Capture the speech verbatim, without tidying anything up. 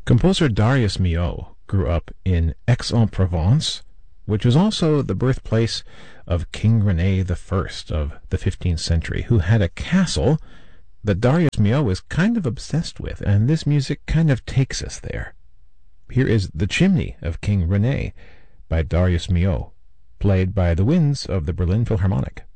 Composer Darius Milhaud grew up in Aix-en-Provence, which was also the birthplace of King Rene the First of the fifteenth century, who had a castle that Darius Milhaud was kind of obsessed with, and this music kind of takes us there. Here is The Chimney of King Rene by Darius Milhaud, played by the winds of the Berlin Philharmonic.